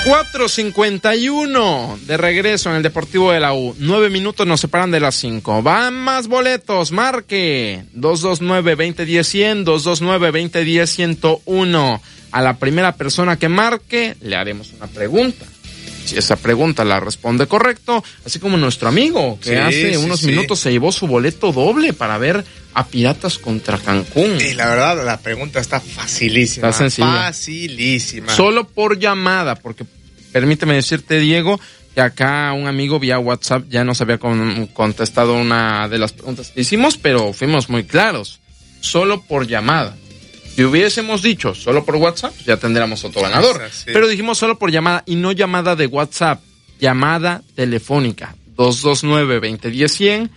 4:51 de regreso en el Deportivo de la U. 9 minutos nos separan de las 5. Van más boletos, marque 229-2010-100, 229-2010-101. A la primera persona que marque le haremos una pregunta. Si esa pregunta la responde correcto, así como nuestro amigo que hace unos minutos se llevó su boleto doble para ver a Piratas contra Cancún. Y la verdad, la pregunta está facilísima. Está sencilla. Facilísima. Solo por llamada, porque permíteme decirte, Diego, que acá un amigo vía WhatsApp ya nos había contestado una de las preguntas que hicimos, pero fuimos muy claros. Solo por llamada. Si hubiésemos dicho solo por WhatsApp, ya tendríamos otro ganador. Sí. Pero dijimos solo por llamada y no llamada de WhatsApp, llamada telefónica. 229-2010-100,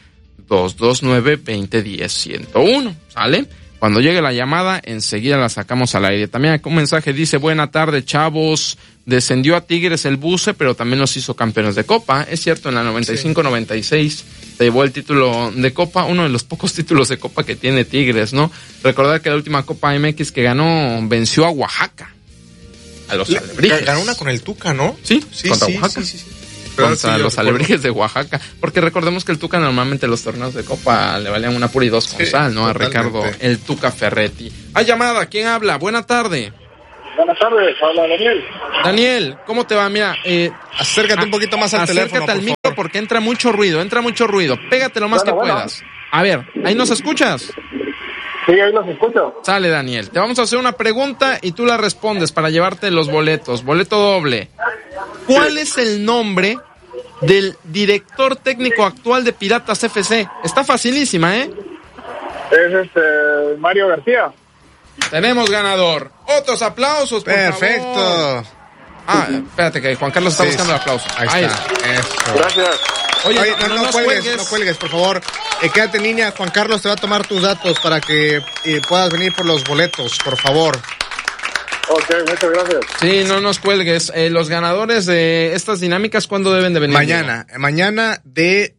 229-2010-101. ¿Sale? Cuando llegue la llamada, enseguida la sacamos al aire. También hay un mensaje, dice, buena tarde, chavos. Descendió a Tigres el Buce, pero también los hizo campeones de Copa. Es cierto, en la 95-96 se llevó el título de Copa, uno de los pocos títulos de Copa que tiene Tigres, ¿no? Recordar que la última Copa MX que ganó venció a Oaxaca. A los Alebrijes. Ganó una con el Tuca, ¿no? Sí, contra Oaxaca. Sí. Contra los Alebrijes de Oaxaca. Porque recordemos que el Tuca normalmente los torneos de Copa le valían una pura y dos con sal, ¿no? Totalmente. A Ricardo el Tuca Ferretti. Hay llamada, ¿quién habla? Buena tarde. Buenas tardes, habla Daniel. Daniel, ¿cómo te va? Mira, acércate un poquito más al teléfono, acércate al micro porque entra mucho ruido. Pégate lo más que puedas. A ver, ¿ahí nos escuchas? Sí, ahí los escucho. Sale, Daniel. Te vamos a hacer una pregunta y tú la respondes para llevarte los boletos. Boleto doble. ¿Cuál es el nombre del director técnico actual de Piratas FC? Está facilísima, ¿eh? Es Mario García. Tenemos ganador. Otros aplausos, por Perfecto. favor. Espérate que Juan Carlos está buscando el aplauso. Ahí está. Eso. Gracias. Oye, no cuelgues, por favor. Quédate en línea. Juan Carlos te va a tomar tus datos para que puedas venir por los boletos, por favor. Ok, muchas gracias. Sí, no nos cuelgues. Los ganadores de estas dinámicas, ¿cuándo deben de venir? Mañana de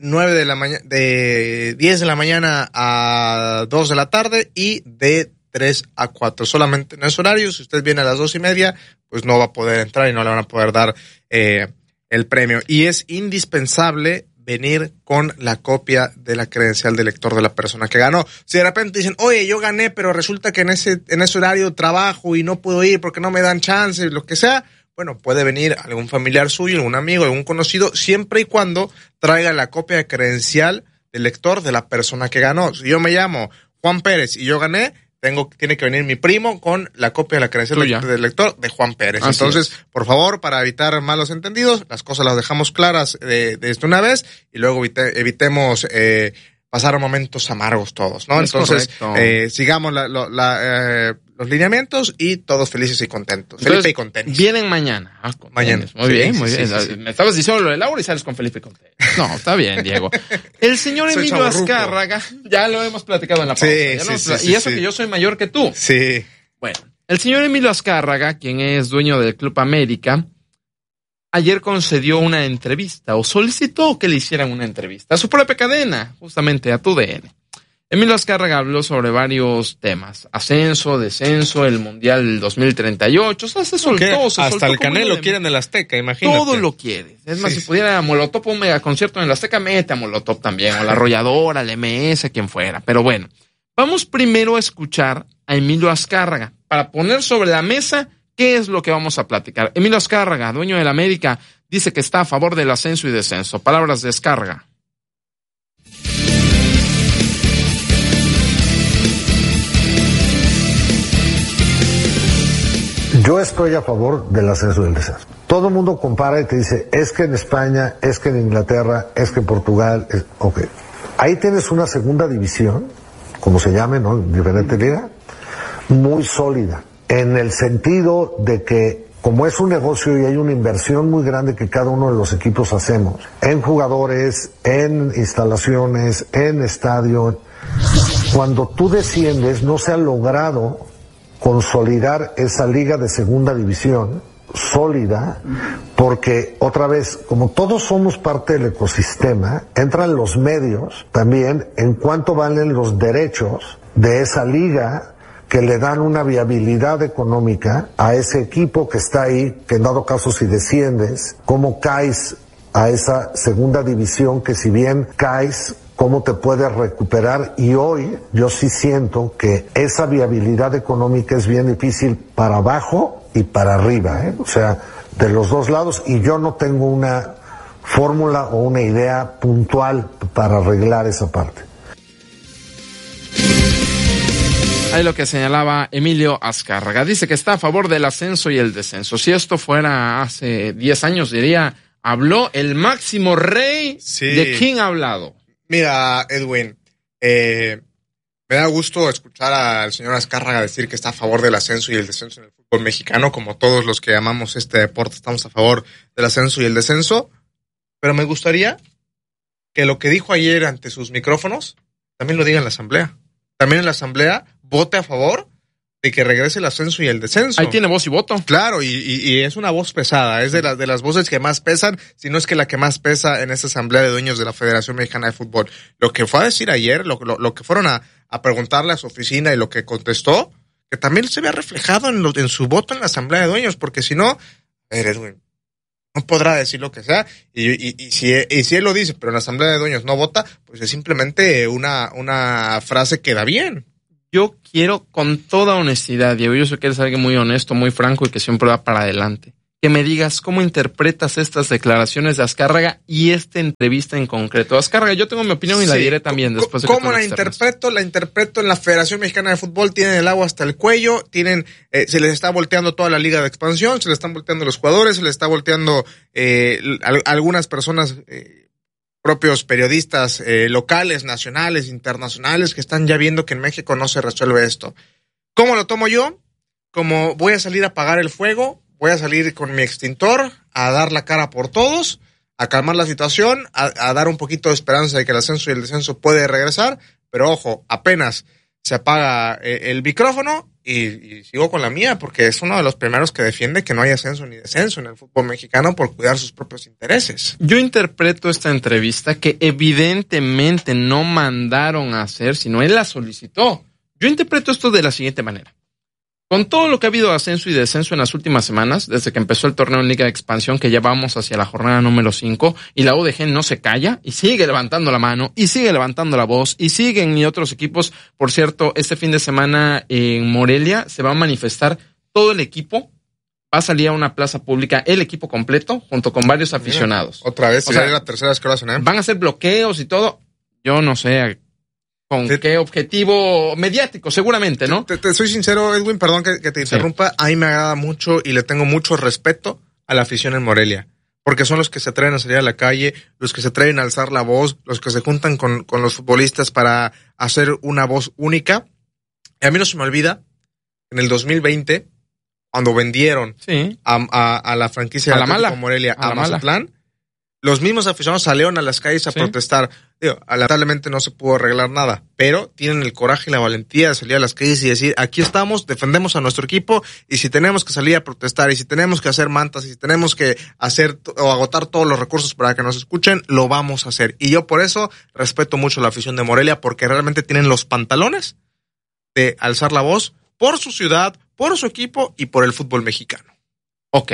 10 de la mañana a 2 de la tarde y de 3 a 4. Solamente en ese horario. Si usted viene a las 2:30, pues no va a poder entrar y no le van a poder dar el premio. Y es indispensable venir con la copia de la credencial de lector de la persona que ganó. Si de repente dicen, oye, yo gané, pero resulta que en ese horario trabajo y no puedo ir porque no me dan chance, lo que sea, bueno, puede venir algún familiar suyo, algún amigo, algún conocido, siempre y cuando traiga la copia de credencial del lector de la persona que ganó. Si yo me llamo Juan Pérez y yo gané, tiene que venir mi primo con la copia de la credencial del lector de Juan Pérez. Así Entonces, por favor, para evitar malos entendidos, las cosas las dejamos claras desde una vez y luego evitemos pasar momentos amargos todos, ¿no? Entonces, sigamos los lineamientos y todos felices y contentos. Entonces, Felipe y contentos. Vienen mañana. Mañana. Muy bien. Sí. Me estabas diciendo lo de Laura y sales con Felipe y contentos. No, está bien, Diego. El señor Emilio Azcárraga, ya lo hemos platicado en la pausa. Y eso que yo soy mayor que tú. Sí. Bueno, el señor Emilio Azcárraga, quien es dueño del Club América, ayer concedió una entrevista o solicitó que le hicieran una entrevista a su propia cadena, justamente a TUDN. Emilio Azcárraga habló sobre varios temas, ascenso, descenso, el Mundial del 2038, o sea, se soltó. Hasta el Canelo quiere en el Azteca, imagínate. Todo lo quiere. Es más, si pudiera Molotov un megaconcierto en el Azteca, mete a Molotov también, o la Arrolladora, el MS, quien fuera. Pero bueno, vamos primero a escuchar a Emilio Azcárraga para poner sobre la mesa qué es lo que vamos a platicar. Emilio Azcárraga, dueño del América, dice que está a favor del ascenso y descenso. Palabras de Azcárraga. Yo estoy a favor del ascenso y del descenso. Todo el mundo compara y te dice, es que en España, es que en Inglaterra, es que en Portugal, ok. Ahí tienes una segunda división, como se llame, ¿no? Diferente liga, muy sólida, en el sentido de que como es un negocio y hay una inversión muy grande que cada uno de los equipos hacemos, en jugadores, en instalaciones, en estadio, cuando tú desciendes no se ha logrado consolidar esa liga de segunda división sólida, porque otra vez, como todos somos parte del ecosistema, entran los medios también en cuánto valen los derechos de esa liga que le dan una viabilidad económica a ese equipo que está ahí, que en dado caso si desciendes, cómo caes a esa segunda división, que si bien caes, cómo te puedes recuperar. Y hoy yo sí siento que esa viabilidad económica es bien difícil para abajo y para arriba, ¿eh? O sea, de los dos lados, y yo no tengo una fórmula o una idea puntual para arreglar esa parte. Ahí lo que señalaba Emilio Azcárraga. Dice que está a favor del ascenso y el descenso. Si esto fuera hace 10 años, diría, habló el máximo rey. Sí. ¿De quién ha hablado? Mira, Edwin, me da gusto escuchar al señor Azcárraga decir que está a favor del ascenso y el descenso en el fútbol mexicano. Como todos los que amamos este deporte, estamos a favor del ascenso y el descenso. Pero me gustaría que lo que dijo ayer ante sus micrófonos también lo diga en la asamblea. También en la asamblea vote a favor de que regrese el ascenso y el descenso. Ahí tiene voz y voto. Claro, y es una voz pesada, es de las voces que más pesan, si no es que la que más pesa en esa asamblea de dueños de la Federación Mexicana de Fútbol. Lo que fue a decir ayer, lo que fueron a preguntarle a su oficina y lo que contestó, que también se vea reflejado en su voto en la asamblea de dueños, porque si no, Edwin, no podrá decir lo que sea, y si él lo dice, pero en la asamblea de dueños no vota, pues es simplemente una frase que da bien. Yo quiero, con toda honestidad, Diego, yo sé que eres alguien muy honesto, muy franco y que siempre va para adelante, que me digas cómo interpretas estas declaraciones de Azcárraga y esta entrevista en concreto. Azcárraga, yo tengo mi opinión y la diré también después de que ¿Cómo la interpreto? La interpreto en la Federación Mexicana de Fútbol, tienen el agua hasta el cuello, se les está volteando toda la liga de expansión, se les están volteando los jugadores, se les está volteando algunas personas, propios periodistas locales, nacionales, internacionales, que están ya viendo que en México no se resuelve esto. ¿Cómo lo tomo yo? Como voy a salir a apagar el fuego, voy a salir con mi extintor, a dar la cara por todos, a calmar la situación, a dar un poquito de esperanza de que el ascenso y el descenso puede regresar, pero ojo, apenas se apaga el micrófono y sigo con la mía, porque es uno de los primeros que defiende que no hay ascenso ni descenso en el fútbol mexicano por cuidar sus propios intereses. Yo interpreto esta entrevista que evidentemente no mandaron a hacer, sino él la solicitó. Yo interpreto esto de la siguiente manera. Con todo lo que ha habido de ascenso y descenso en las últimas semanas, desde que empezó el torneo en Liga de Expansión, que ya vamos hacia la jornada número 5, y la UDG no se calla, y sigue levantando la mano, y sigue levantando la voz, y siguen y otros equipos. Por cierto, este fin de semana en Morelia se va a manifestar todo el equipo, va a salir a una plaza pública el equipo completo, junto con varios aficionados. Otra vez, o sea, es la tercera vez que lo hacen, ¿eh? Van a hacer bloqueos y todo, yo no sé con qué objetivo mediático, seguramente, ¿no? Te soy sincero, Edwin, perdón que te interrumpa. Sí. A mí me agrada mucho y le tengo mucho respeto a la afición en Morelia, porque son los que se atreven a salir a la calle, los que se atreven a alzar la voz, los que se juntan con los futbolistas para hacer una voz única. Y a mí no se me olvida, en el 2020, cuando vendieron a la franquicia de Atlético Morelia a Mazatlán, los mismos aficionados salieron a las calles a protestar. Digo, lamentablemente no se pudo arreglar nada, pero tienen el coraje y la valentía de salir a las calles y decir, aquí estamos, defendemos a nuestro equipo, y si tenemos que salir a protestar, y si tenemos que hacer mantas, y si tenemos que hacer o agotar todos los recursos para que nos escuchen, lo vamos a hacer. Y yo por eso respeto mucho a la afición de Morelia, porque realmente tienen los pantalones de alzar la voz por su ciudad, por su equipo y por el fútbol mexicano. Ok.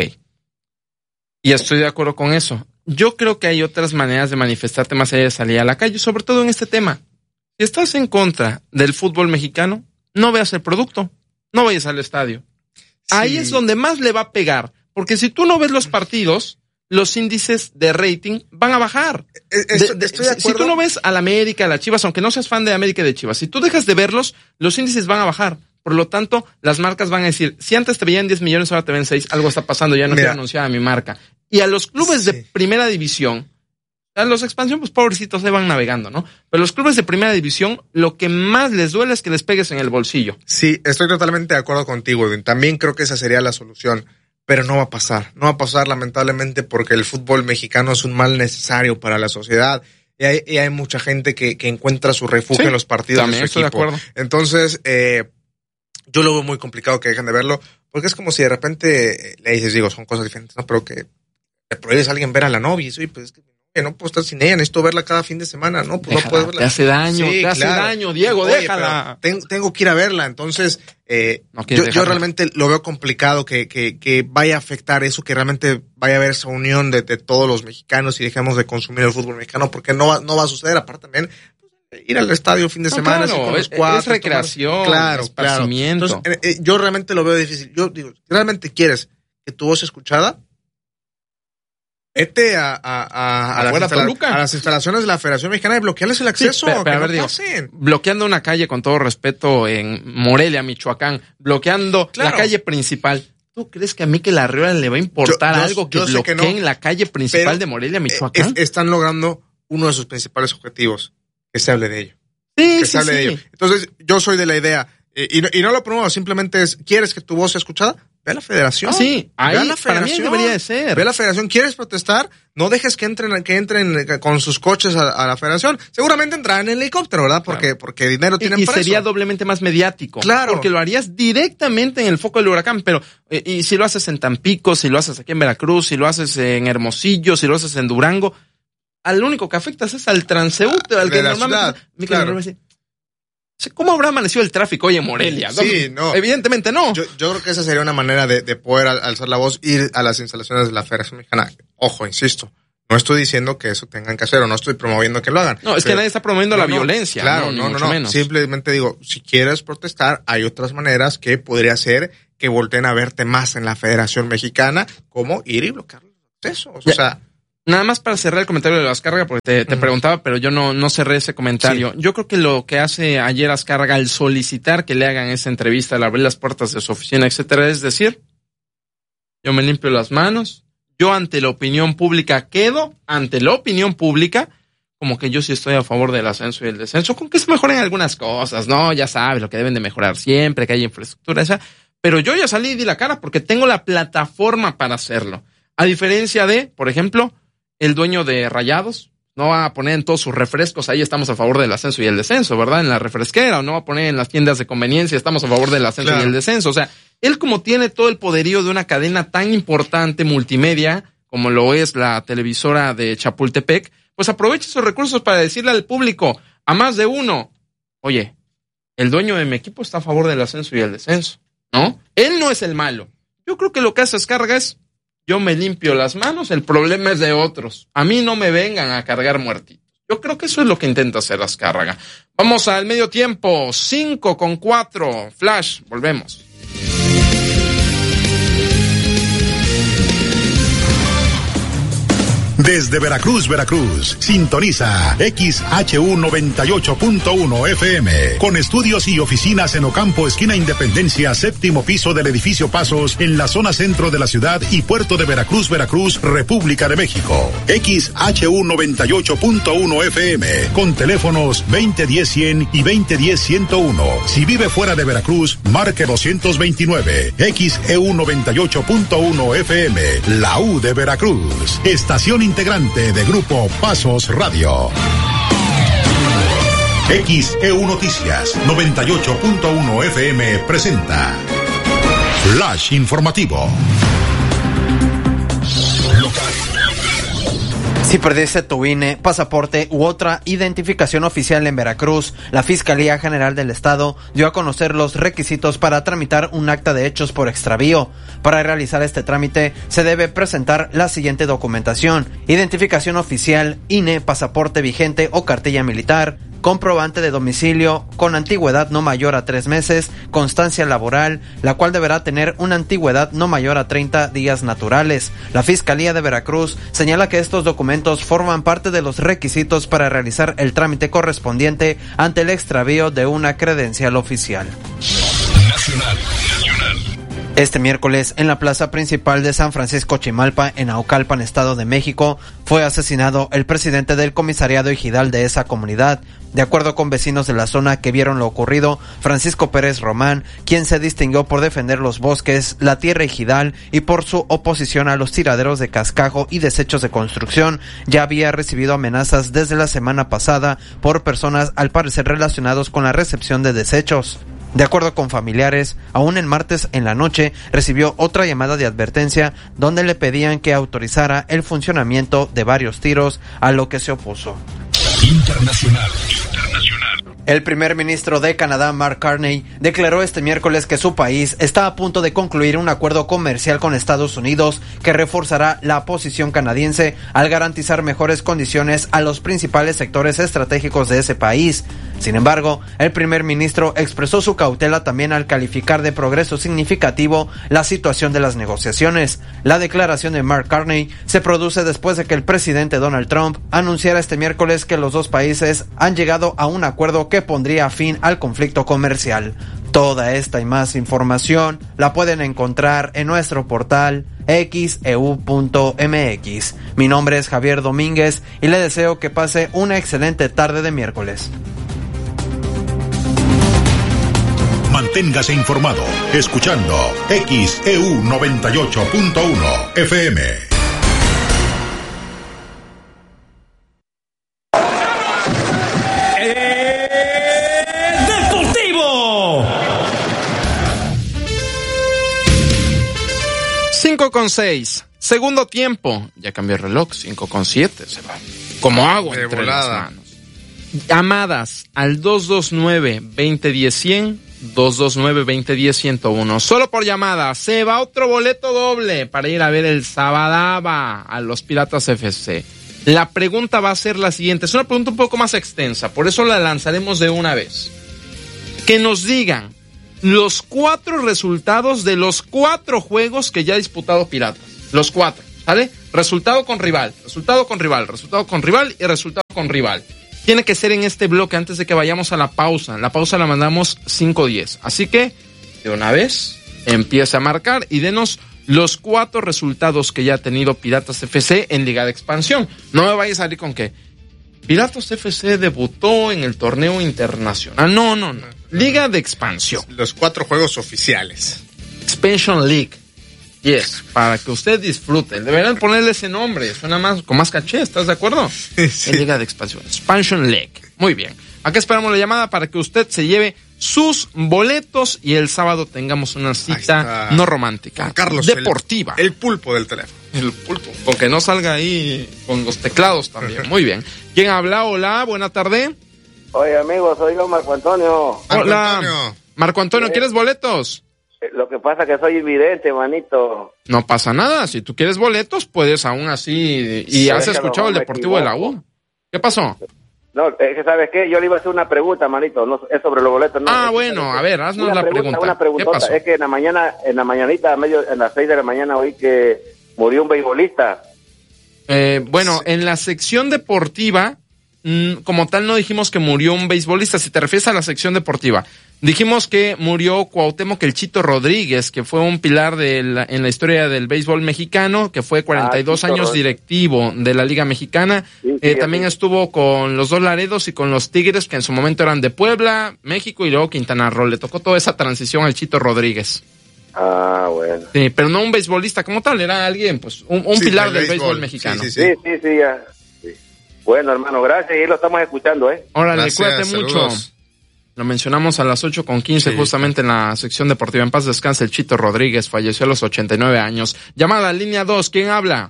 Y estoy de acuerdo con eso. Yo creo que hay otras maneras de manifestarte más allá de salir a la calle, sobre todo en este tema. Si estás en contra del fútbol mexicano, no veas el producto, no vayas al estadio. Sí. Ahí es donde más le va a pegar, porque si tú no ves los partidos, los índices de rating van a bajar. Estoy de acuerdo. Si tú no ves al América, a la Chivas, aunque no seas fan de América y de Chivas, si tú dejas de verlos, los índices van a bajar. Por lo tanto, las marcas van a decir, si antes te veían 10 millones, ahora te ven 6, algo está pasando, ya no quiero anunciar a mi marca. Y a los clubes de primera división, a los de expansión, pues pobrecitos se van navegando, ¿no? Pero los clubes de primera división, lo que más les duele es que les pegues en el bolsillo. Sí, estoy totalmente de acuerdo contigo, Edwin. También creo que esa sería la solución, pero no va a pasar. No va a pasar, lamentablemente, porque el fútbol mexicano es un mal necesario para la sociedad. Y hay mucha gente que encuentra su refugio en los partidos de su equipo. De acuerdo. Entonces, yo lo veo muy complicado que dejen de verlo, porque es como si de repente le dices, digo, son cosas diferentes, ¿no? Pero que le prohíbes a alguien ver a la novia, y pues es que no puedo estar sin ella, necesito verla cada fin de semana, no, pues déjala, no puedo verla. Te hace daño, Diego, oye, déjala. Tengo que ir a verla, entonces No yo realmente lo veo complicado que vaya a afectar eso, que realmente vaya a haber esa unión de todos los mexicanos y dejemos de consumir el fútbol mexicano, porque no va a suceder. Aparte también ir al estadio fin de semana, claro, con los cuatro, es recreación, claro, esparcimiento. Entonces, yo realmente lo veo difícil. Yo digo, ¿realmente quieres que tu voz sea escuchada? Vete a las instalaciones de la Federación Mexicana y bloquearles el acceso. Sí, pero a ver, bloqueando una calle, con todo respeto, en Morelia, Michoacán, bloqueando la calle principal. ¿Tú crees que a Mikel Arriola le va a importar algo que bloqueen la calle principal de Morelia, Michoacán? Están logrando uno de sus principales objetivos, que se hable de ello. Sí. De ello. Entonces, yo soy de la idea, y no lo promuevo, simplemente es, ¿quieres que tu voz sea escuchada? Ve a la federación. Sí, ahí para mí debería de ser. Ve a la federación. ¿Quieres protestar? No dejes que entren con sus coches a la federación. Seguramente entrarán en helicóptero, ¿verdad? Porque dinero tienen para eso. Y sería doblemente más mediático. Claro. Porque lo harías directamente en el foco del huracán. Pero, y si lo haces en Tampico, si lo haces aquí en Veracruz, si lo haces en Hermosillo, si lo haces en Durango, al único que afectas es al transeúnte, al que normalmente... Claro. ¿Cómo habrá amanecido el tráfico hoy en Morelia? Sí, no. Evidentemente no. Yo creo que esa sería una manera de poder alzar la voz, ir a las instalaciones de la Federación Mexicana. Ojo, insisto, no estoy diciendo que eso tengan que hacer o no estoy promoviendo que lo hagan. No, es que nadie está promoviendo la violencia. Claro, no. Simplemente digo, si quieres protestar, hay otras maneras que podría ser que volteen a verte más en la Federación Mexicana, como ir y bloquear los accesos. O sea... Nada más para cerrar el comentario de Azcárraga, porque te preguntaba, pero yo no cerré ese comentario. Sí. Yo creo que lo que hace ayer Azcárraga al solicitar que le hagan esa entrevista, al abrir las puertas de su oficina, etcétera, es decir, yo me limpio las manos, yo ante la opinión pública como que yo sí estoy a favor del ascenso y el descenso, con que se mejoren algunas cosas, ¿no? Ya sabe lo que deben de mejorar siempre, que haya infraestructura, pero yo ya salí y di la cara porque tengo la plataforma para hacerlo. A diferencia de, por ejemplo, el dueño de Rayados no va a poner en todos sus refrescos, ahí estamos a favor del ascenso y el descenso, ¿verdad? En la refresquera, o no va a poner en las tiendas de conveniencia, estamos a favor del ascenso y el descenso. O sea, él como tiene todo el poderío de una cadena tan importante multimedia, como lo es la televisora de Chapultepec, pues aprovecha esos recursos para decirle al público, a más de uno, oye, el dueño de mi equipo está a favor del ascenso y el descenso, ¿no? Él no es el malo. Yo creo que lo que hace Azcárraga es, yo me limpio las manos, el problema es de otros. A mí no me vengan a cargar muertitos. Yo creo que eso es lo que intenta hacer Azcárraga. Vamos al medio tiempo, 5:04, Flash, volvemos. Desde Veracruz, sintoniza XHU 98.1 FM, con estudios y oficinas en Ocampo, esquina Independencia, séptimo piso del edificio Pasos, en la zona centro de la ciudad y puerto de Veracruz, República de México. XHU 98.1 FM, con teléfonos 2010-100 y 2010-101. Si vive fuera de Veracruz, marque 229. XEU 98.1 FM, la U de Veracruz. Estación integrante de Grupo Pasos Radio. XEU Noticias 98.1 FM presenta Flash Informativo. Si perdiste tu INE, pasaporte u otra identificación oficial en Veracruz, la Fiscalía General del Estado dio a conocer los requisitos para tramitar un acta de hechos por extravío. Para realizar este trámite, se debe presentar la siguiente documentación: identificación oficial, INE, pasaporte vigente o cartilla militar, comprobante de domicilio con antigüedad no mayor a 3 meses, constancia laboral, la cual deberá tener una antigüedad no mayor a 30 días naturales. La Fiscalía de Veracruz señala que estos documentos forman parte de los requisitos para realizar el trámite correspondiente ante el extravío de una credencial oficial. Este miércoles, en la plaza principal de San Francisco Chimalpa, en Naucalpan, Estado de México, fue asesinado el presidente del comisariado ejidal de esa comunidad. De acuerdo con vecinos de la zona que vieron lo ocurrido, Francisco Pérez Román, quien se distinguió por defender los bosques, la tierra ejidal y por su oposición a los tiraderos de cascajo y desechos de construcción, ya había recibido amenazas desde la semana pasada por personas al parecer relacionados con la recepción de desechos. De acuerdo con familiares, aún el martes en la noche recibió otra llamada de advertencia donde le pedían que autorizara el funcionamiento de varios tiros, a lo que se opuso. Internacional. El primer ministro de Canadá, Mark Carney, declaró este miércoles que su país está a punto de concluir un acuerdo comercial con Estados Unidos que reforzará la posición canadiense al garantizar mejores condiciones a los principales sectores estratégicos de ese país. Sin embargo, el primer ministro expresó su cautela también al calificar de progreso significativo la situación de las negociaciones. La declaración de Mark Carney se produce después de que el presidente Donald Trump anunciara este miércoles que los dos países han llegado a un acuerdo que pondría fin al conflicto comercial. Toda esta y más información la pueden encontrar en nuestro portal xeu.mx. Mi nombre es Javier Domínguez y le deseo que pase una excelente tarde de miércoles. Manténgase informado escuchando XEU 98.1 FM. Deportivo. 5:06. Segundo tiempo. Ya cambió el reloj. 5:07. Se va como agua de entre volada. las manos. Llamadas al 229-2010-100, 229-2010-101. Solo por llamada. Se va otro boleto doble para ir a ver el Sabadaba a los Piratas FC. La pregunta va a ser la siguiente. Es una pregunta un poco más extensa, por eso la lanzaremos de una vez. Que nos digan los 4 resultados de los 4 juegos que ya ha disputado Piratas. Los 4, ¿sale? Resultado con rival, resultado con rival, resultado con rival y resultado con rival. Tiene que ser en este bloque antes de que vayamos a la pausa. La pausa la mandamos 5:10. Así que, de una vez, empieza a marcar y denos los 4 resultados que ya ha tenido Piratas FC en Liga de Expansión. No me vayas a salir con que Piratas FC debutó en el torneo internacional. No. Liga de Expansión. Los 4 juegos oficiales. Expansion League. Yes, para que usted disfrute. Deberían ponerle ese nombre. Suena más, con más caché, ¿estás de acuerdo? Sí. En Liga de Expansión. Expansion League. Muy bien. Aquí esperamos la llamada para que usted se lleve sus boletos y el sábado tengamos una cita no romántica. Carlos, deportiva. El pulpo del teléfono. El pulpo. Con que no salga ahí con los teclados también. Muy bien. ¿Quién habla? Hola, buena tarde. Oye, amigo, soy yo, Marco Antonio. Hola. Marco Antonio, ¿quieres boletos? Lo que pasa es que soy invidente, manito. No pasa nada. Si tú quieres boletos, puedes aún así. Y Sí, has escuchado el Deportivo de la U. ¿Qué pasó? No, es que ¿sabes qué? Yo le iba a hacer una pregunta, manito. No es sobre los boletos. No, Ah, bueno, a ver, haznos la pregunta. Una ¿Qué preguntota. pasó? Es que en la mañanita, en las 6 de la mañana, oí que murió un beisbolista. Bueno, en la sección deportiva, como tal no dijimos que murió un beisbolista. Si te refieres a la sección deportiva, dijimos que murió Cuauhtémoc El Chito Rodríguez, que fue un pilar en la historia del béisbol mexicano, que fue 42 años directivo de la Liga Mexicana. Sí, También estuvo con los Dos Laredos y con los Tigres, que en su momento eran de Puebla, México y luego Quintana Roo. Le tocó toda esa transición al Chito Rodríguez. Ah, bueno. Sí, pero no un beisbolista como tal, era alguien, pues, un pilar del béisbol mexicano. Sí, ya. Sí. Bueno, hermano, gracias. Y lo estamos escuchando, ¿eh? Órale, Gracias, cuídate saludos. mucho. Lo mencionamos a las 8:15, justamente en la sección deportiva. En paz descanse el Chito Rodríguez, falleció a los 89 años. Llamada, línea 2, ¿quién habla?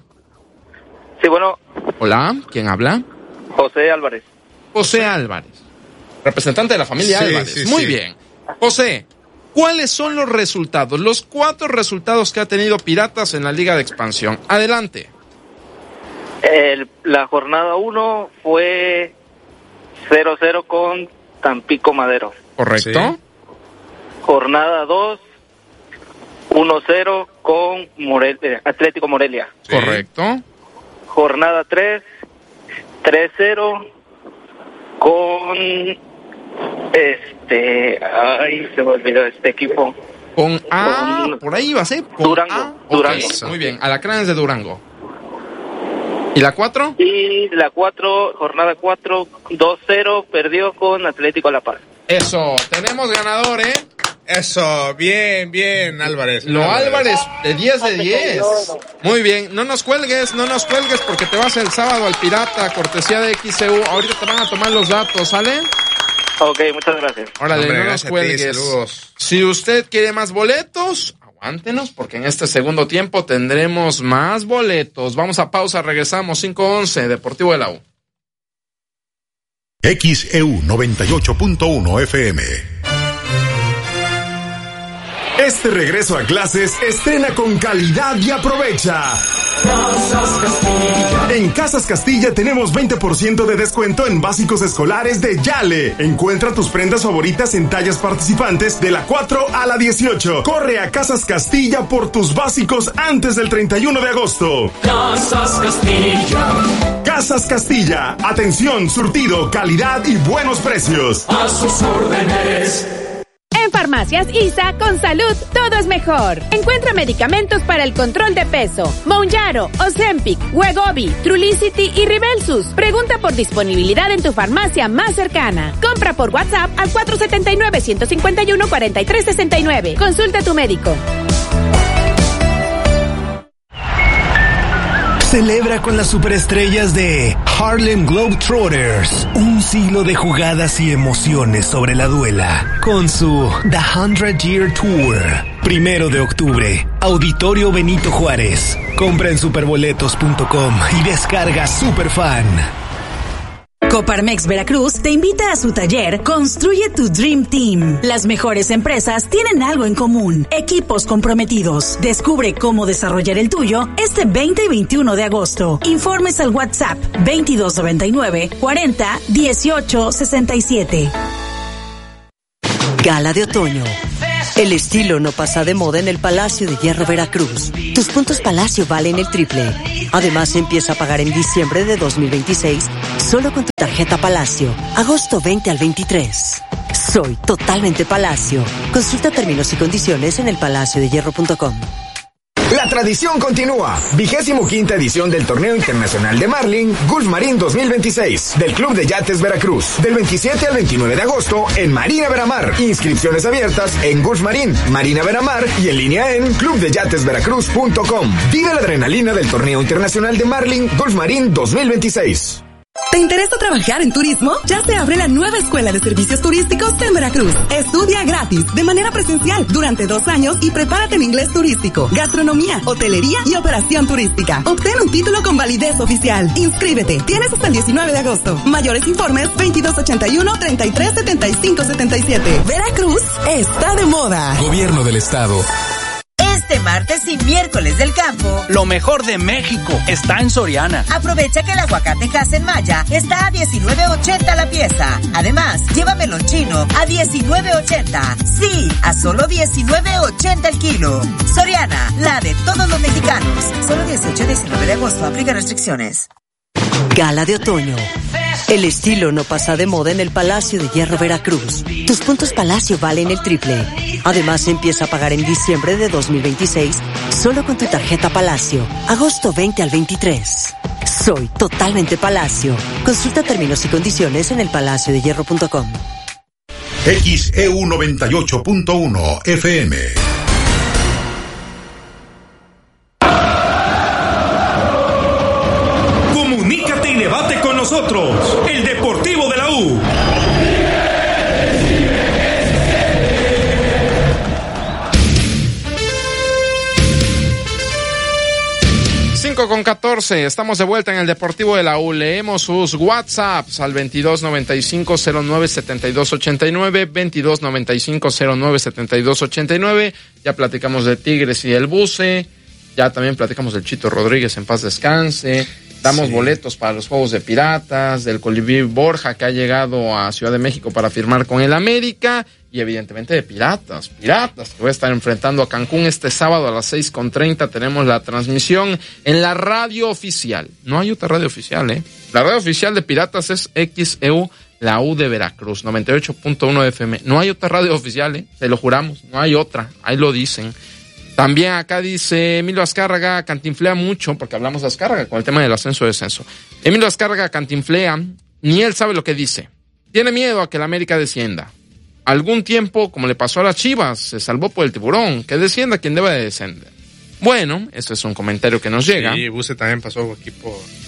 Sí, bueno, Hola, ¿quién habla? José Álvarez. José Álvarez, representante de la familia Sí, Álvarez. sí, Muy sí. bien. José, ¿cuáles son los resultados? Los 4 resultados que ha tenido Piratas en la Liga de Expansión. Adelante. La jornada 1 fue 0-0 con Tampico Madero. ¿Correcto? Sí. Jornada 2, 1-0 con Atlético Morelia. Sí. Correcto. Jornada 3, 3-0 con ay, se me olvidó este equipo. Con A, Con- por ahí vas, ¿eh? Con Durango, A, ok, Durango. muy bien, Alacranes de Durango. ¿Y la 4? Y la 4, jornada 4, 2-0, perdió con Atlético La Paz. Eso, tenemos ganador, ¿eh? Eso, bien, Álvarez. Lo Álvarez, de 10 de 10. Muy bien, no nos cuelgues porque te vas el sábado al Pirata, cortesía de XEU. Ahorita te van a tomar los datos, ¿sale? Ok, muchas gracias. Órale, Hombre, no nos gracias a ti, cuelgues. saludos. Si usted quiere más boletos, aguántenos, porque en este segundo tiempo tendremos más boletos. Vamos a pausa, regresamos, 5:11, Deportivo de la U. XEU 98.1 FM. Este regreso a clases estrena con calidad y aprovecha. Casas Castilla. En Casas Castilla tenemos 20% de descuento en básicos escolares de Yale. Encuentra tus prendas favoritas en tallas participantes de la 4 a la 18. Corre a Casas Castilla por tus básicos antes del 31 de agosto. Casas Castilla. Casas Castilla. Atención, surtido, calidad y buenos precios. A sus órdenes. En Farmacias ISA, con salud, todo es mejor. Encuentra medicamentos para el control de peso. Mounjaro, Ozempic, Wegovy, Trulicity y Ribelsus. Pregunta por disponibilidad en tu farmacia más cercana. Compra por WhatsApp al 479-151-4369. Consulta a tu médico. Celebra con las superestrellas de Harlem Globetrotters, un siglo de jugadas y emociones sobre la duela, con su The 100 Year Tour. 1 de octubre, Auditorio Benito Juárez. Compra en superboletos.com y descarga Superfan. Coparmex Veracruz te invita a su taller Construye tu Dream Team. Las mejores empresas tienen algo en común: equipos comprometidos. Descubre cómo desarrollar el tuyo este 20 y 21 de agosto. Informes al WhatsApp 2299 40 18 67. Gala de otoño. El estilo no pasa de moda en el Palacio de Hierro Veracruz. Tus puntos Palacio valen el triple. Además, empieza a pagar en diciembre de 2026 solo con tu tarjeta Palacio. Agosto 20 al 23. Soy totalmente Palacio. Consulta términos y condiciones en elpalaciodehierro.com. La tradición continúa. 25ª edición del Torneo Internacional de Marlin Gulf Marín 2026 del Club de Yates Veracruz. Del 27 al 29 de agosto en Marina Veramar. Inscripciones abiertas en Gulf Marín, Marina Veramar y en línea en clubdeyatesveracruz.com. Vive la adrenalina del Torneo Internacional de Marlin Gulf Marín 2026. ¿Te interesa trabajar en turismo? Ya se abre la nueva Escuela de Servicios Turísticos en Veracruz. Estudia gratis, de manera presencial, durante 2 años y prepárate en inglés turístico, gastronomía, hotelería y operación turística. Obtén un título con validez oficial. Inscríbete. Tienes hasta el 19 de agosto. Mayores informes 2281-337577. Veracruz está de moda. Gobierno del Estado. Este martes y miércoles del campo, lo mejor de México está en Soriana. Aprovecha que el aguacate Hass en Maya está a $19.80 la pieza. Además, lleva melón chino a $19.80. Sí, a solo $19.80 el kilo. Soriana, la de todos los mexicanos. Solo 18 y 19 de agosto, aplica restricciones. Gala de otoño. El estilo no pasa de moda en el Palacio de Hierro Veracruz. Tus puntos Palacio valen el triple. Además, empieza a pagar en diciembre de 2026 solo con tu tarjeta Palacio. Agosto 20 al 23. Soy totalmente Palacio. Consulta términos y condiciones en elpalaciodehierro.com. XEU 98.1 FM. Comunícate y debate con nosotros. El Deportivo de la U. Con 14, estamos de vuelta en el Deportivo de la U. Leemos sus WhatsApps al 2295-097289, 2295-097289. Ya platicamos de Tigres y el Buce, ya también platicamos del Chito Rodríguez, en paz descanse. Damos boletos para los Juegos de Piratas, del Colibrí Borja, que ha llegado a Ciudad de México para firmar con el América, y evidentemente de Piratas, que voy a estar enfrentando a Cancún este sábado a las 6:30. Tenemos la transmisión en la radio oficial. No hay otra radio oficial, La radio oficial de Piratas es XEU, la U de Veracruz, 98.1 FM. No hay otra radio oficial, te lo juramos, no hay otra, ahí lo dicen. También acá dice Emilio Azcárraga cantinflea mucho, porque hablamos de Azcárraga con el tema del ascenso y descenso. Emilio Azcárraga cantinflea, ni él sabe lo que dice. Tiene miedo a que el América descienda. Algún tiempo, como le pasó a las Chivas, se salvó por el tiburón, que descienda quien debe de descender. Bueno, eso es un comentario que nos llega. Sí, Buse también pasó aquí por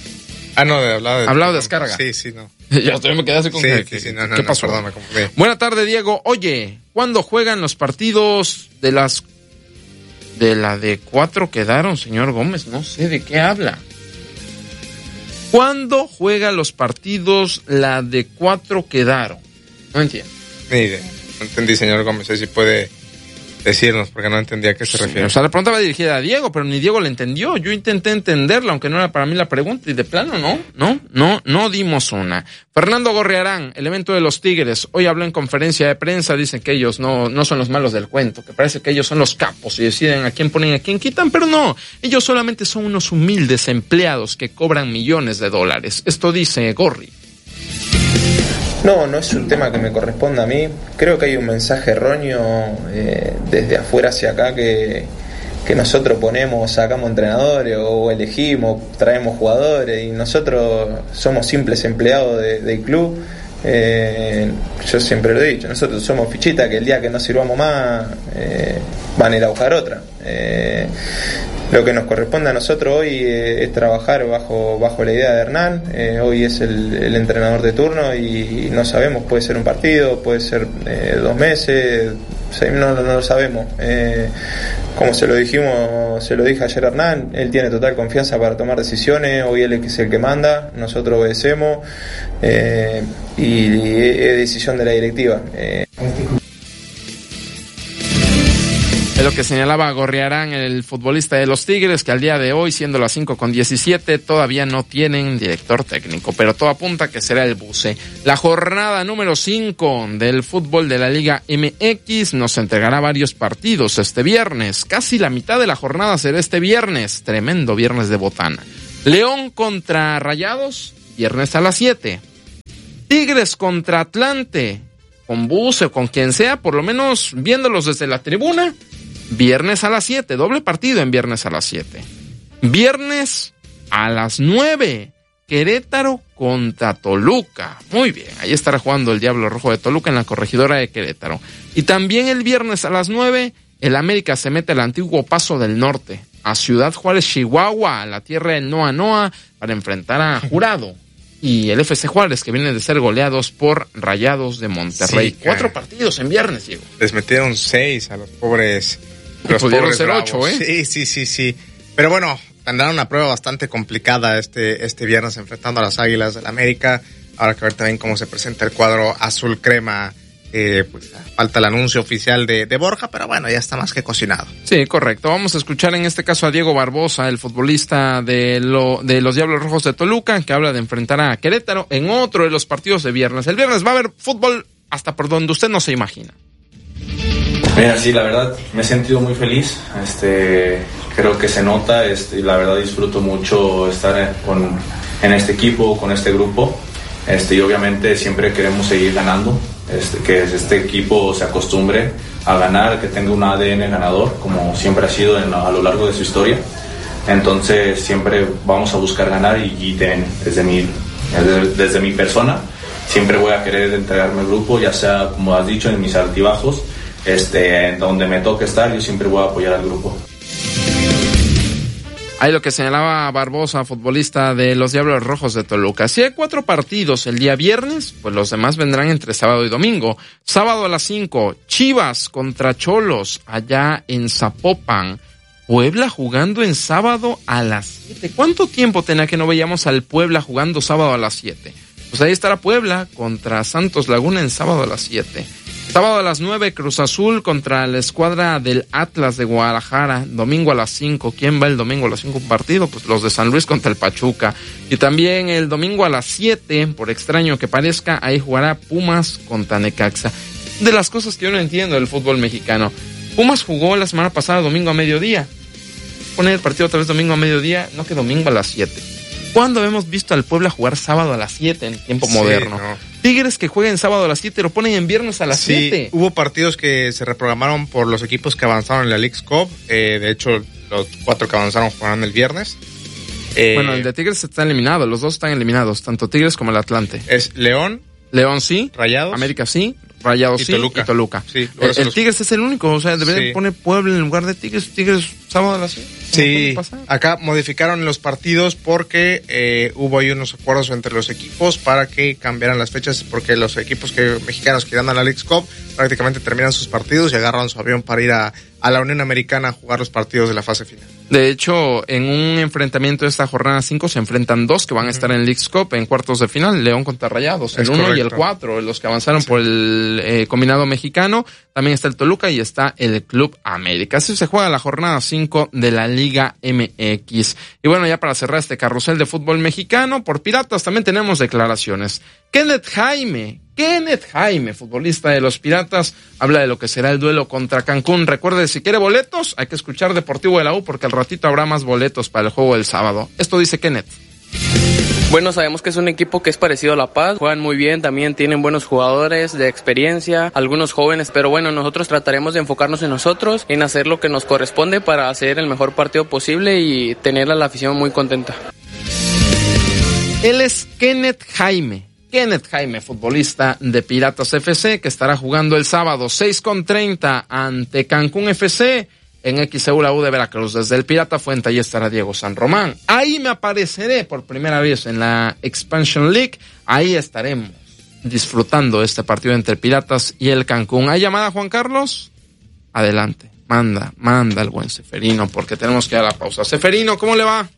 Hablaba de descarga. Sí, no. Yo también me quedé así con ¿qué pasó? Perdón, me confundí. Buena tarde, Diego. Oye, ¿cuándo juegan los partidos de la de 4 quedaron, señor Gómez? No sé de qué habla. ¿Cuándo juega los partidos la de 4 quedaron? No entiendo. Ni idea. No entendí, señor Gómez. Si puede decirnos, porque no entendía a qué se refiere. O sea, la pregunta va dirigida a Diego, pero ni Diego la entendió. Yo intenté entenderla, aunque no era para mí la pregunta, y de plano no dimos una. Fernando Gorriarán, el evento de los Tigres, hoy habló en conferencia de prensa, dicen que ellos no son los malos del cuento, que parece que ellos son los capos y deciden a quién ponen y a quién quitan, pero no, ellos solamente son unos humildes empleados que cobran millones de dólares. Esto dice Gorri. No es un tema que me corresponda a mí. Creo que hay un mensaje erróneo desde afuera hacia acá que nosotros sacamos entrenadores o elegimos, traemos jugadores y nosotros somos simples empleados del club. Yo siempre lo he dicho, nosotros somos fichitas que el día que no sirvamos más van a ir a buscar otra. Lo que nos corresponde a nosotros hoy es trabajar bajo la idea de Hernán. Hoy es el entrenador de turno y no sabemos, puede ser un partido, puede ser 2 meses, no lo sabemos. Como se lo dije ayer a Hernán, él tiene total confianza para tomar decisiones, hoy él es el que manda, nosotros obedecemos y es decisión de la directiva. Es lo que señalaba Gorriarán, el futbolista de los Tigres, que al día de hoy, siendo las 5:17, todavía no tienen director técnico, pero todo apunta que será el Buce. La jornada número 5 del fútbol de la Liga MX nos entregará varios partidos este viernes. Casi la mitad de la jornada será este viernes. Tremendo viernes de botana. León contra Rayados, viernes a las 7. Tigres contra Atlante, con Buce o con quien sea, por lo menos viéndolos desde la tribuna. Viernes a las 7, doble partido en viernes a las 7. Viernes a las 9, Querétaro contra Toluca. Muy bien, ahí estará jugando el Diablo Rojo de Toluca en la corregidora de Querétaro. Y también el viernes a las 9, el América se mete al antiguo Paso del Norte, a Ciudad Juárez, Chihuahua, a la tierra del Noa, para enfrentar a Jurado y el FC Juárez, que vienen de ser goleados por Rayados de Monterrey. Sí, 4 partidos en viernes, Diego. Les metieron 6 a los pobres. Pudieron ser 8, ¿eh? Sí. Pero bueno, tendrán una prueba bastante complicada este viernes enfrentando a las Águilas del América. Habrá que ver también cómo se presenta el cuadro azul crema. Pues falta el anuncio oficial de Borja, pero bueno, ya está más que cocinado. Sí, correcto. Vamos a escuchar en este caso a Diego Barbosa, el futbolista de los Diablos Rojos de Toluca, que habla de enfrentar a Querétaro en otro de los partidos de viernes. El viernes va a haber fútbol hasta por donde usted no se imagina. Mira, sí, la verdad me he sentido muy feliz, creo que se nota, y la verdad disfruto mucho estar en este equipo, con este grupo, y obviamente siempre queremos seguir ganando, que este equipo se acostumbre a ganar, que tenga un ADN ganador, como siempre ha sido a lo largo de su historia. Entonces siempre vamos a buscar ganar y desde mi persona siempre voy a querer entregarme al grupo, ya sea, como has dicho, en mis altibajos, en donde me toque estar, yo siempre voy a apoyar al grupo. Ahí lo que señalaba Barbosa, futbolista de los Diablos Rojos de Toluca. Si hay 4 partidos el día viernes, pues los demás vendrán entre sábado y domingo. Sábado a las 5, Chivas contra Xolos, allá en Zapopan. Puebla jugando en sábado a las 7. ¿Cuánto tiempo tenía que no veíamos al Puebla jugando sábado a las 7? Pues ahí estará Puebla contra Santos Laguna en sábado a las 7. Sábado a las 9, Cruz Azul contra la escuadra del Atlas de Guadalajara. Domingo a las 5. ¿Quién va el domingo a las 5 partido? Pues los de San Luis contra el Pachuca. Y también el domingo a las 7, por extraño que parezca, ahí jugará Pumas contra Necaxa. De las cosas que yo no entiendo del fútbol mexicano. Pumas jugó la semana pasada domingo a mediodía. Poner el partido otra vez domingo a mediodía, no que domingo a las 7. ¿Cuándo hemos visto al Puebla jugar sábado a las 7 en tiempo moderno? No. Tigres que jueguen sábado a las 7 lo ponen en viernes a las 7. Hubo partidos que se reprogramaron por los equipos que avanzaron en la Leagues Cup. De hecho, los 4 que avanzaron jugarán el viernes. Bueno, el de Tigres está eliminado. Los dos están eliminados, tanto Tigres como el Atlante. Es León. León sí. Rayados. América sí. Rayados y sí, Toluca. y Toluca. Sí, el Tigres es el único, o sea, deberían poner Puebla en lugar de Tigres. Tigres sábado a las 6. Sí, acá modificaron los partidos porque hubo ahí unos acuerdos entre los equipos para que cambiaran las fechas, porque los equipos mexicanos que iban a la Leagues Cup prácticamente terminan sus partidos y agarran su avión para ir a la Unión Americana a jugar los partidos de la fase final. De hecho, en un enfrentamiento de esta jornada 5 se enfrentan dos que van a estar en Leagues Cup en cuartos de final, León contra Rayados, el 1 y el 4, los que avanzaron por el combinado mexicano. También está el Toluca y está el Club América. Así se juega la jornada 5 de la Liga MX. Y bueno, ya para cerrar este carrusel de fútbol mexicano, por Piratas también tenemos declaraciones. Kenneth Jaime, futbolista de los Piratas, habla de lo que será el duelo contra Cancún. Recuerde, si quiere boletos, hay que escuchar Deportivo de la U porque al ratito habrá más boletos para el juego del sábado. Esto dice Kenneth. Bueno, sabemos que es un equipo que es parecido a La Paz, juegan muy bien, también tienen buenos jugadores de experiencia, algunos jóvenes, pero bueno, nosotros trataremos de enfocarnos en nosotros, en hacer lo que nos corresponde para hacer el mejor partido posible y tener a la afición muy contenta. Él es Kenneth Jaime, futbolista de Piratas FC, que estará jugando el sábado 6:30 ante Cancún FC en XEU la U de Veracruz. Desde el Pirata Fuente ahí estará Diego San Román. Ahí me apareceré por primera vez en la Expansion League. Ahí estaremos disfrutando este partido entre Piratas y el Cancún. ¿Hay llamada, Juan Carlos? Adelante, manda el buen Seferino porque tenemos que dar la pausa. Seferino, ¿cómo le va?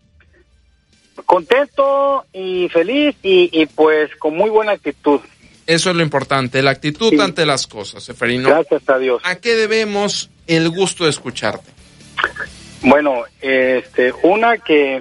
Contento y feliz y pues con muy buena actitud. Eso es lo importante, la actitud ante las cosas, Seferino. Gracias a Dios. ¿A qué debemos el gusto de escucharte? Bueno, una que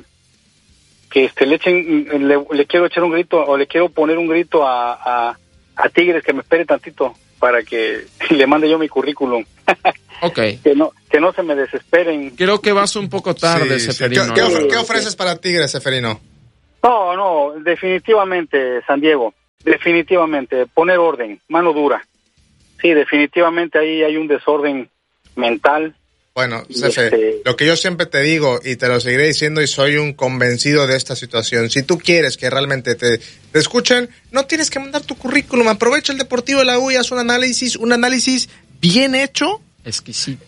le quiero echar un grito o le quiero poner un grito a Tigres que me espere tantito para que le mande yo mi currículum. Okay. que no se me desesperen. Creo que vas un poco tarde, Seferino. ¿Qué ofreces para Tigres, Seferino? No, definitivamente, San Diego. Definitivamente, poner orden, mano dura. Sí, definitivamente ahí hay un desorden mental. Bueno, Cefe, lo que yo siempre te digo y te lo seguiré diciendo y soy un convencido de esta situación. Si tú quieres que realmente te escuchen, no tienes que mandar tu currículum. Aprovecha el Deportivo de la U y haz un análisis bien hecho. Exquisito.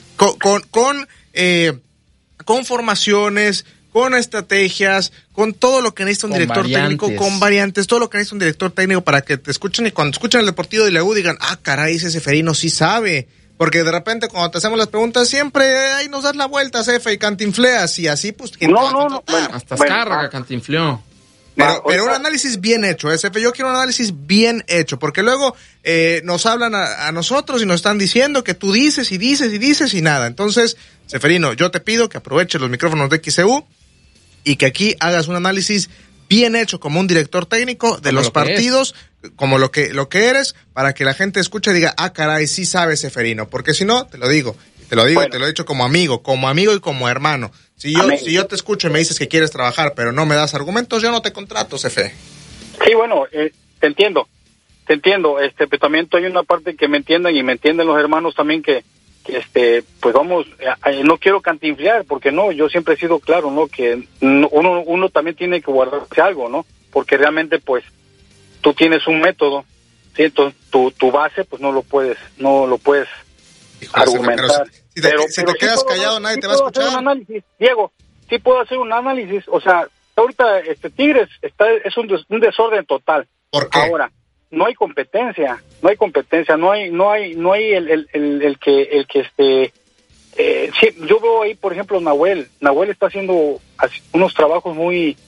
Con formaciones, con estrategias, con todo lo que necesita un director técnico, con variantes, todo lo que necesita un director técnico para que te escuchen y cuando escuchen el Deportivo de la U digan, caray, ese Seferino sí sabe. Porque de repente cuando te hacemos las preguntas siempre ahí nos das la vuelta, Cefe, y cantinfleas y así pues... No. Hasta Azcárraga cantinfleó. Pero un análisis bien hecho, Cefe, yo quiero un análisis bien hecho, porque luego nos hablan a nosotros y nos están diciendo que tú dices y nada. Entonces, Seferino, yo te pido que aproveches los micrófonos de XEU y que aquí hagas un análisis bien hecho como un director técnico de los partidos, como lo que eres, para que la gente escuche y diga, caray, sí sabe Seferino, porque si no, te lo digo, bueno. Te lo he dicho como amigo y como hermano. Si yo te escucho y me dices que quieres trabajar, pero no me das argumentos, yo no te contrato, Cefe. Sí, bueno, te entiendo, pero también hay una parte que me entiendan y me entienden los hermanos también que pues vamos, no quiero cantinflear, porque no, yo siempre he sido claro, ¿no? Que uno también tiene que guardarse algo, ¿no? Porque realmente, pues, tú tienes un método, ¿sí? Entonces, tu base, pues, no lo puedes argumentar. Si te quedas callado, nadie te va a escuchar. Un análisis, Diego, sí puedo hacer un análisis, o sea, ahorita Tigres es un desorden total. ¿Por qué? Ahora, no hay competencia, no hay el que sí, yo veo ahí, por ejemplo, Nahuel está haciendo unos trabajos muy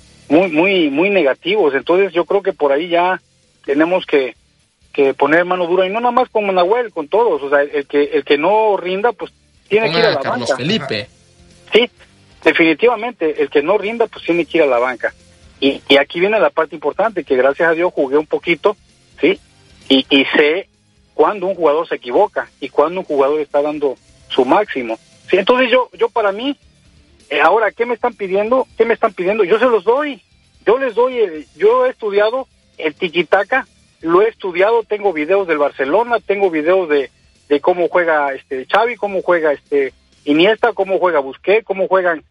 negativos, entonces yo creo que por ahí ya tenemos que poner mano dura, y no nada más con Nahuel, con todos, o sea, el que no rinda, pues tiene que ir a la Carlos banca. Felipe. Sí, definitivamente, el que no rinda, pues tiene que ir a la banca. Y aquí viene la parte importante, que gracias a Dios jugué un poquito, ¿sí? Y sé cuándo un jugador se equivoca y cuándo un jugador está dando su máximo. ¿Sí? Entonces yo para mí, ahora, ¿qué me están pidiendo? Yo se los doy. Yo he estudiado el tiquitaca, lo he estudiado, tengo videos del Barcelona, tengo videos de cómo juega Xavi, cómo juega Iniesta, cómo juega Busquets, cómo juegan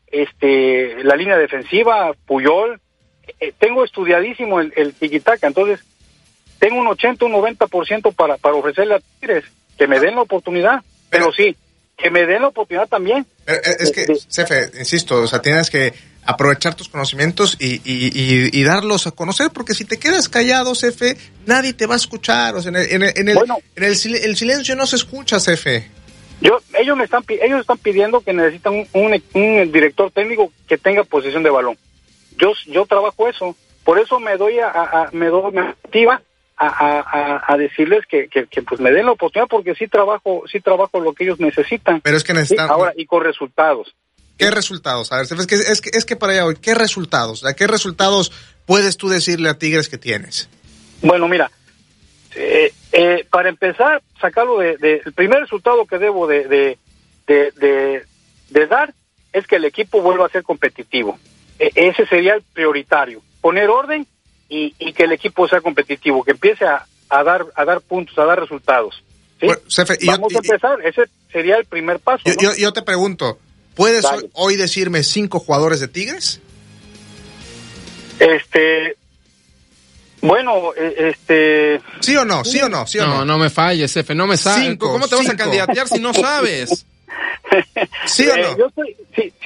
la línea defensiva, Puyol. Tengo estudiadísimo el tiquitaca, entonces tengo un 80, un 90% para ofrecerle a Tigres, que me den la oportunidad, pero sí, que me den la oportunidad también. Es que, Cefe, insisto, o sea, tienes que aprovechar tus conocimientos y darlos a conocer, porque si te quedas callado, Cefe, nadie te va a escuchar. O sea, el silencio no se escucha, Cefe. Ellos están pidiendo que necesitan un director técnico que tenga posesión de balón. Yo trabajo eso, por eso me activa a decirles que pues me den la oportunidad, porque sí trabajo lo que ellos necesitan. Pero es que necesitan. Sí, ahora, y con resultados. ¿Qué resultados? A ver, es que para allá voy. ¿Qué resultados? ¿A qué resultados puedes tú decirle a Tigres que tienes? Bueno, mira, para empezar, sacarlo el primer resultado que debo de dar es que el equipo vuelva a ser competitivo. Ese sería el prioritario. Poner orden y que el equipo sea competitivo, que empiece a dar puntos, a dar resultados. ¿Sí? Bueno, Cefe, Vamos a empezar. Ese sería el primer paso. Yo te pregunto, ¿puedes hoy decirme 5 jugadores de Tigres? Bueno, ¿Sí o no? ¿Sí o no? ¿Sí o no? No me falles, Cefe, no me sabes. 5, ¿Cómo te vas a candidatear si no sabes? ¿Sí o no? Yo soy,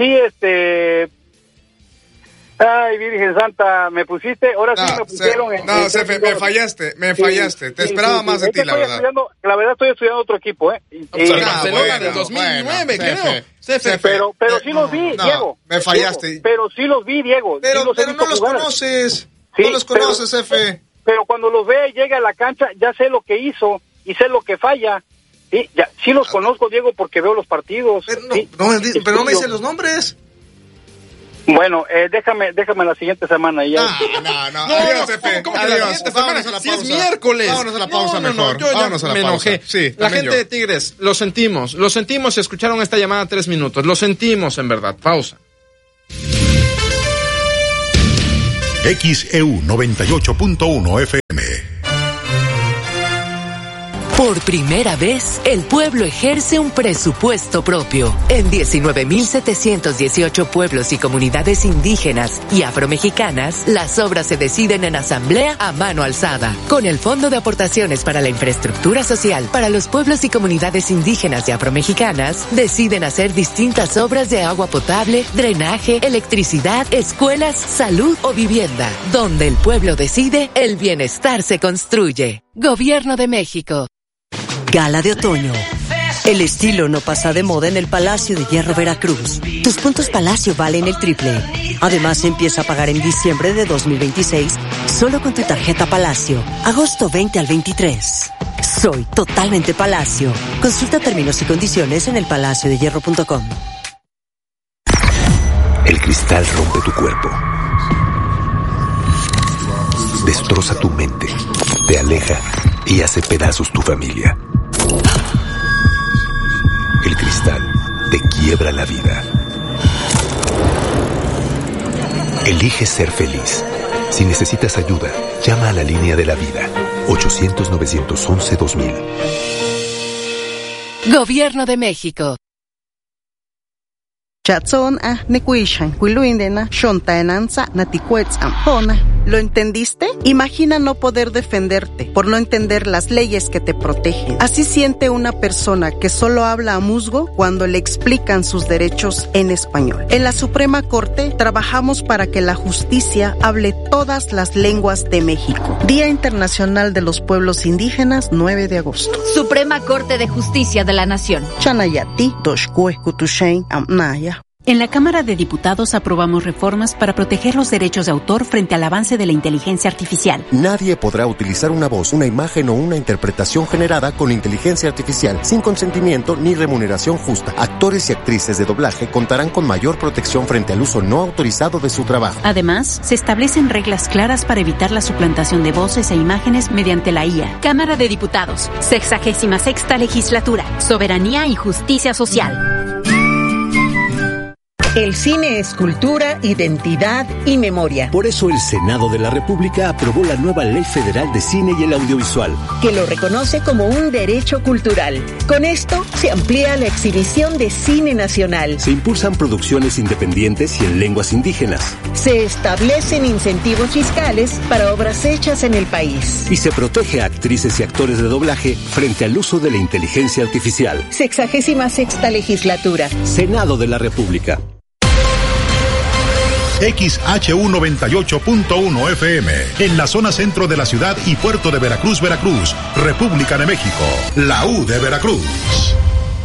Ay, Virgen Santa, me pusiste, ahora sí me pusieron Cefe, me fallaste, te esperaba más de ti, la verdad. La verdad estoy estudiando otro equipo, Barcelona del 2009, creo. Cefe, pero sí los vi, Diego. Me fallaste. Pero sí los vi, Diego. Pero no los conoces. Sí, no los conoces, Cefe. Pero cuando los ve y llega a la cancha, ya sé lo que hizo y sé lo que falla. Sí los conozco, Diego, porque veo los partidos. Pero no me dicen los nombres. Bueno, déjame la siguiente semana y ya. No, adiós, Cefe. Adiós. Vámonos a la pausa. Si es miércoles. Vámonos a la pausa mejor. Yo vámonos a la me pausa. enojé. Sí, la gente de Tigres, lo sentimos, y escucharon esta llamada 3 minutos. Lo sentimos, en verdad. Pausa. XEU 98.1 FM. Por primera vez, el pueblo ejerce un presupuesto propio. En 19.718 pueblos y comunidades indígenas y afromexicanas, las obras se deciden en asamblea a mano alzada. Con el Fondo de Aportaciones para la Infraestructura Social para los pueblos y comunidades indígenas y afromexicanas, deciden hacer distintas obras de agua potable, drenaje, electricidad, escuelas, salud o vivienda. Donde el pueblo decide, el bienestar se construye. Gobierno de México. Gala de otoño. El estilo no pasa de moda en el Palacio de Hierro Veracruz. Tus puntos Palacio valen el triple. Además, empieza a pagar en diciembre de 2026 solo con tu tarjeta Palacio. Agosto 20 al 23. Soy totalmente Palacio. Consulta términos y condiciones en elpalaciodehierro.com. El cristal rompe tu cuerpo. Destroza tu mente. Te aleja y hace pedazos tu familia. El cristal te quiebra la vida. Elige ser feliz. Si necesitas ayuda, llama a la línea de la vida. 800-911-2000. Gobierno de México. ¿Lo entendiste? Imagina no poder defenderte por no entender las leyes que te protegen. Así siente una persona que solo habla a musgo cuando le explican sus derechos en español. En la Suprema Corte trabajamos para que la justicia hable todas las lenguas de México. Día Internacional de los Pueblos Indígenas, 9 de agosto. Suprema Corte de Justicia de la Nación. Chanayati, Doshkue, Kutushain, Amnaya. En la Cámara de Diputados aprobamos reformas para proteger los derechos de autor frente al avance de la inteligencia artificial. Nadie podrá utilizar una voz, una imagen o una interpretación generada con inteligencia artificial sin consentimiento ni remuneración justa. Actores y actrices de doblaje contarán con mayor protección frente al uso no autorizado de su trabajo. Además, se establecen reglas claras para evitar la suplantación de voces e imágenes mediante la IA. Cámara de Diputados, 66ª Legislatura, Soberanía y Justicia Social. El cine es cultura, identidad y memoria. Por eso el Senado de la República aprobó la nueva Ley Federal de Cine y el Audiovisual, que lo reconoce como un derecho cultural. Con esto se amplía la exhibición de cine nacional. Se impulsan producciones independientes y en lenguas indígenas. Se establecen incentivos fiscales para obras hechas en el país. Y se protege a actrices y actores de doblaje frente al uso de la inteligencia artificial. 66ª Legislatura. Senado de la República. XHU 98.1 FM, en la zona centro de la ciudad y puerto de Veracruz, Veracruz, República de México, la U de Veracruz.